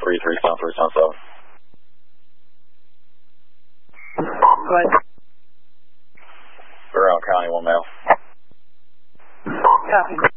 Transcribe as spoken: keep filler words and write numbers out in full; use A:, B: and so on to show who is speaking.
A: three three seven three seven seven.
B: Go ahead.
A: Around County, one male.
B: Copy.